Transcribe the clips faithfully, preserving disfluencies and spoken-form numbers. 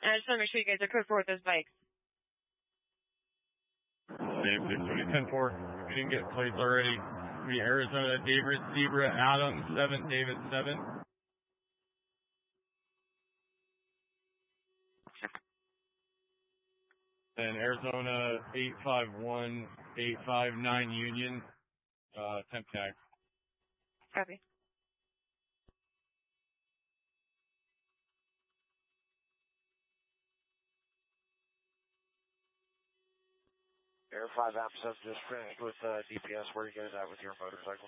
And I just want to make sure you guys are code four with those bikes. Dave six twenty ten four. We didn't get plates already. We Arizona, David, Zebra, Adam, seven, David, seven. And Arizona, eight five one, eight five nine Union, uh, temp tag. Copy. Air five Amp says just finished with uh, D P S. Where are you guys at with your motorcycles?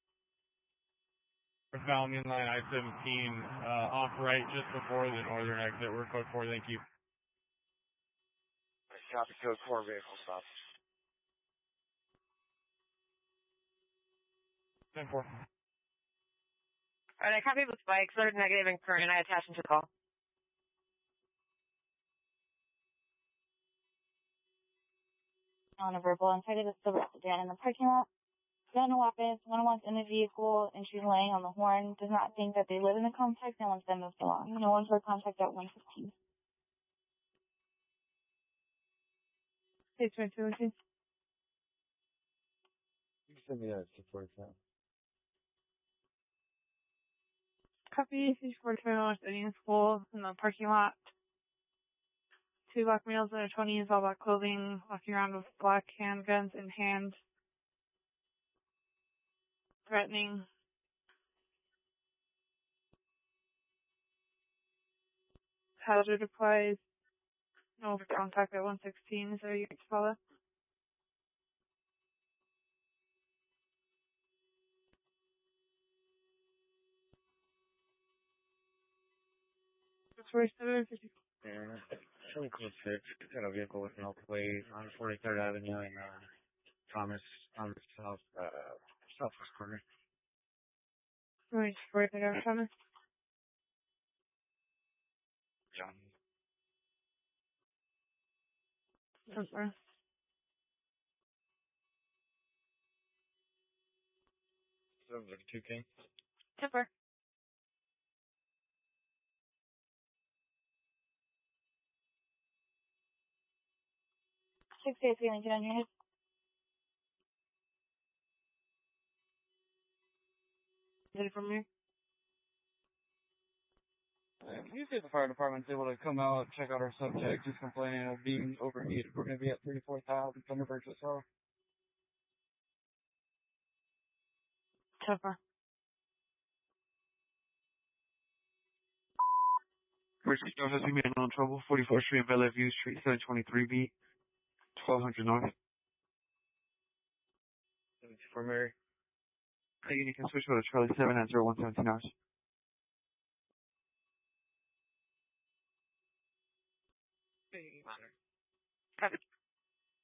We're Falcon line I seventeen, uh, off right just before the northern exit. We're code four, thank you. Copy, code four, vehicle stop. ten four. Alright, I copy with bikes. They're negative and current, and I attach them to the call. On a verbal inside of the silver sedan in the parking lot. No weapons. No one's in the vehicle, and she's laying on the horn. Does not think that they live in the complex. No one's been moved along. No one's for contact at one fifteen. six two two. You can send me that support account. Copy. six four two sitting in school in the parking lot. Two black males in their twenties, all black clothing, walking around with black handguns in hand. Threatening. Hazard applies. No contact at one sixteen. Is there you to follow? six forty-seven fifty. Yeah. Showing code six. Got a vehicle with no plate on forty-third Avenue in uh, Thomas, on the south, uh, southwest corner. Right, forty-third Avenue, Thomas. John. Temper. seven thirty-two King. Temper. six eight three Lincoln on your head. Is it from here? Uh, can you see if the fire department's able to come out, check out our subject, who's complaining of being overheated? We're going to be at thirty-four thousand Thunderbirds as well. Temper. Mercy Jones has been in trouble. forty-fourth Street and Bel View Street, seven twenty-three B, twelve hundred North. seventy-four Mary. Hey, you can switch with a Charlie seven at zero one seventeen hours. Copy.